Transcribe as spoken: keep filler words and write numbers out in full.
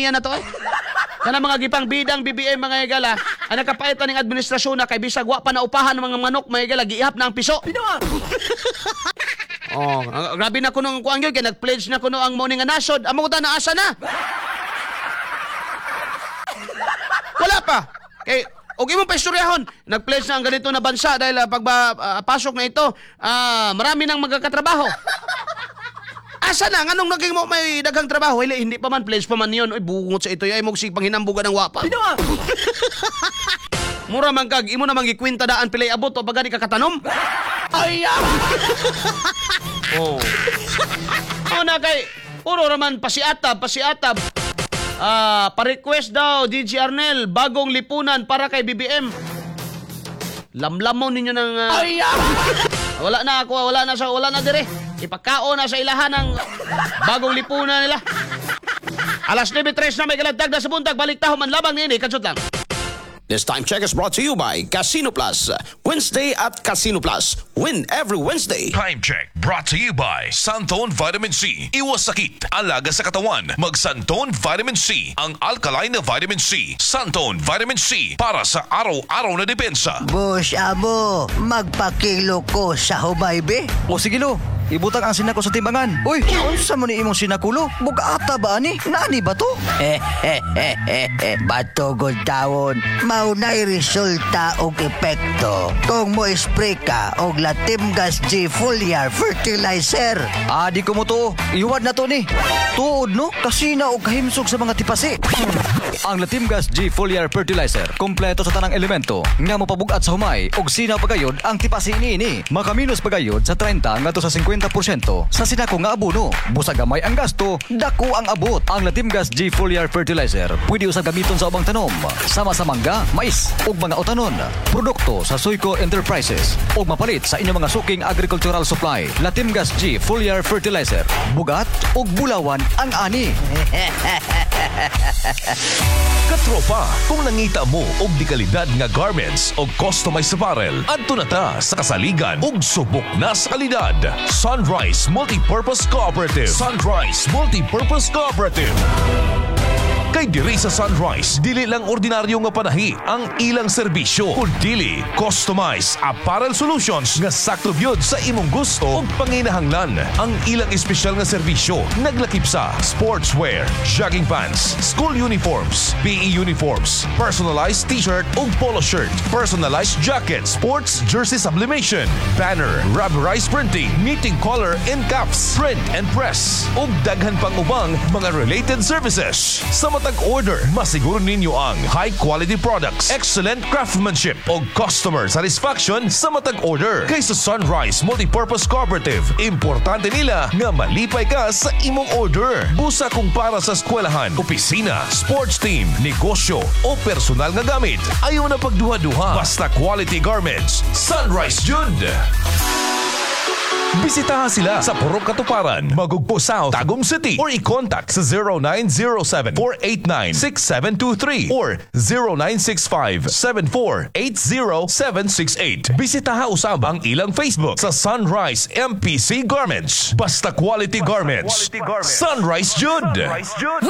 ekonomiya na to eh. Kana mga gipang bidang B B M mga igala, ang nakapait pa ning administrasyon na kay bisag wa pa naupahan ng mga manok mga igala giihap na ang piso. Oh, ang- grabe na kuno ang kuan gyud kay nag-pledge na kuno ang morning nga nasod. Amo ta na asa na. Wala pa. Kay og imong paistoryahon, nag-pledge na ang ganito na bansa dahil uh, pagpasok na ito, ah, marami nang magkakatrabaho. Asa na? Anong naging mo may daghang trabaho? Hindi, hindi pa man, pledge pa man yun. Ay, bungot sa ito. Ay, mo sipang hinambugan ng wapa. Mura man kag, imo namang gikwinta daan pilay abot o pagani kakatanom. Ay, ah! Oh. Oh, na kay, puro raman pasiatab, pasiatab. Ah, pa-request daw, D J Arnel, bagong lipunan para kay B B M. Lamlamon ninyo ng... Uh, Ay, ah! Wala na ako, wala na sa, wala na dire. Ipakao na sa ilahan ng bagong lipunan nila. Alas nine tres na may kalagtag na sa buntag, balik taho man labang nini, kadsot lang. This time check is brought to you by Casino Plus. Wednesday at Casino Plus. Win every Wednesday. Time check brought to you by Santone Vitamin C. Iwas sakit, alaga sa katawan. Mag Santone Vitamin C, ang alkaline na vitamin C. Santone Vitamin C para sa araw-araw na depensa. Boss Amo, magpakilo ko sa humaybe. O sige lo, ibutang ang sinako sa timbangan. Uy, unsa mo ni imong sinakulo? Bugata ba ani? Nani ba to? Batugod tawon, maunay resulta og epekto. Kung mo spray ka og Latimgas G Foliar Fertilizer. Ah, di ko mo to. Iwad na to ni. Tuod no, kasi na og kahimsog sa mga tipasi. Ang Latimgas G Foliar Fertilizer, kompleto sa tanang elemento nga mopabugat sa humay og sinaw pagayod ang tipasi niini. Makaminos pagayod sa thirty ngadto sa fifty porsyento sa sinako nga abono. Busag gamay ang gasto, dako ang abot. Ang Latimgas G Foliar Fertilizer pwede usab gamiton sa ubang tanom, sama sa mangga, mais ug mga utanon. Produkto sa Soyco Enterprises ug mapalit sa inyong mga suking agricultural supply. Latimgas G Foliar Fertilizer, bugat ug bulawan ang ani. Katropa, kung nangita mo og di kalidad nga garments o customized apparel, adto na ta sa kasaligan ug subok na sa kalidad. Sunrise Multipurpose Cooperative. Sunrise Multipurpose Cooperative. Kay diri sa Sunrise, dili lang ordinaryo nga panahi ang ilang serbisyo, kundi customized apparel solutions nga sakto gyud sa imong gusto ug panginahanglan. Ang ilang espesyal nga serbisyo naglakip sa sportswear, jogging pants, school uniforms, P E uniforms, personalized t-shirt ug polo shirt, personalized jacket, sports jersey sublimation, banner, rubberized printing, knitting collar and caps, print and press ug daghan pang ubang mga related services. Sa matag order, masiguro ninyo ang high quality products, excellent craftsmanship o customer satisfaction sa matag order. Kaysa Sunrise Multipurpose Cooperative, importante nila nga malipay ka sa imong order. Busa kung para sa eskwelahan, opisina, sports team, negosyo o personal nga gamit, ayaw na pagduha-duha. Basta quality garments, Sunrise Jud. Bisitahan sila sa Purok Katuparan, Magugpo South, Tagum City or i-contact sa zero nine zero seven, four eight nine, six seven two three or zero nine six five, seven four eight zero seven six eight. Bisitahan usab ang ilang Facebook sa Sunrise M P C Garments. Basta quality garments. Sunrise Jud.